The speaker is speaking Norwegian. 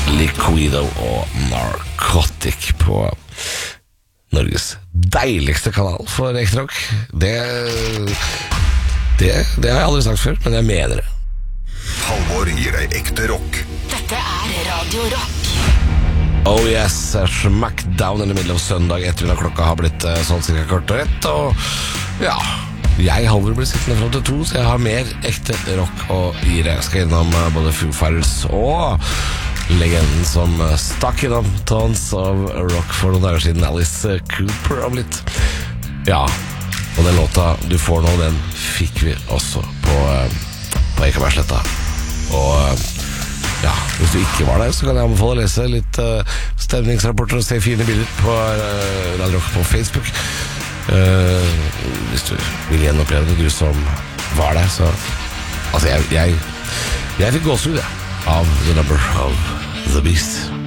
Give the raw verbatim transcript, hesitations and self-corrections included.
Liquido og Narcotic på Norges deiligste kanal for ekte rock. Det, det, det har jeg aldri sagt før, men jeg mener det. Halvor gir deg ekte rock. Dette er Radio Rock. Oh yes, smackdown in the middle of søndag ettermiddag. Klokka har blitt uh, sånn cirka kort og rett. Og ja, jeg Halvor blir sittende frem til to, så jeg har mer ekte rock å gi deg. Jeg skal innom uh, både Foo Fighters og legenden som uh, stakk innom Tons of Rock for noen dager siden, Alice Cooper om litt. Ja, og den låta du får nå, den fikk vi også på, uh, på Ekebergsletta. Og uh, ja, hvis du ikke var der, så kan jeg anbefale å lese litt uh, stemningsrapporter og se fine bilder på uh, Radio Rock på Facebook. Uh, hvis du vil gjenoppleve det, du som var der, så altså jeg jeg, jeg fikk gåsehud av The Number of the Beast.